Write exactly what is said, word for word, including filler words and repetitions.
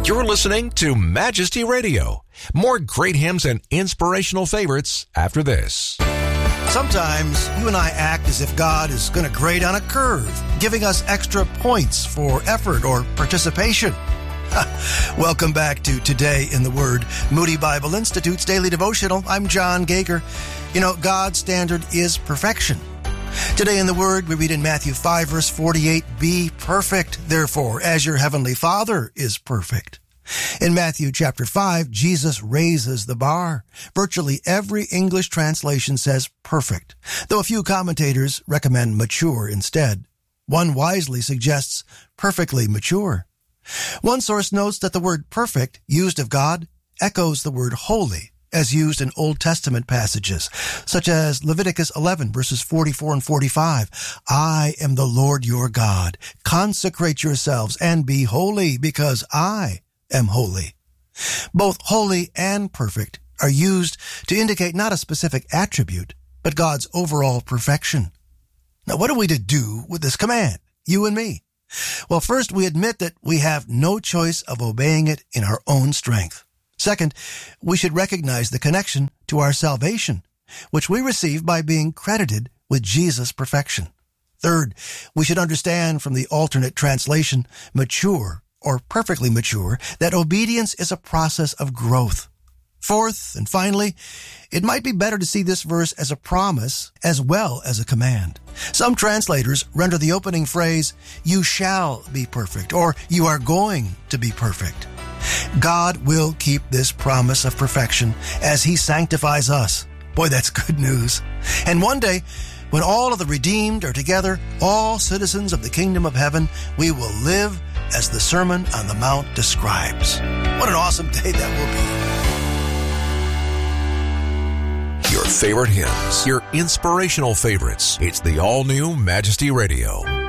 You're listening to Majesty Radio. More great hymns and inspirational favorites after this. Sometimes you and I act as if God is going to grade on a curve, giving us extra points for effort or participation. Welcome back to Today in the Word, Moody Bible Institute's daily devotional. I'm John Gager. You know, God's standard is perfection. Today in the Word, we read in Matthew five, verse forty-eight, "Be perfect, therefore, as your heavenly Father is perfect." In Matthew chapter five, Jesus raises the bar. Virtually every English translation says perfect, though a few commentators recommend mature instead. One wisely suggests perfectly mature. One source notes that the word perfect, used of God, echoes the word holy, as used in Old Testament passages, such as Leviticus eleven, verses forty-four and forty-five. "I am the Lord your God. Consecrate yourselves and be holy, because I am holy." Both holy and perfect are used to indicate not a specific attribute, but God's overall perfection. Now, what are we to do with this command, you and me? Well, first, we admit that we have no choice of obeying it in our own strength. Second, we should recognize the connection to our salvation, which we receive by being credited with Jesus' perfection. Third, we should understand from the alternate translation, mature or perfectly mature, that obedience is a process of growth. Fourth, and finally, it might be better to see this verse as a promise as well as a command. Some translators render the opening phrase, "You shall be perfect," or "You are going to be perfect." God will keep this promise of perfection as He sanctifies us. Boy, that's good news. And one day, when all of the redeemed are together, all citizens of the kingdom of heaven, we will live as the Sermon on the Mount describes. What an awesome day that will be. Your favorite hymns, your inspirational favorites. It's the all-new Majesty Radio.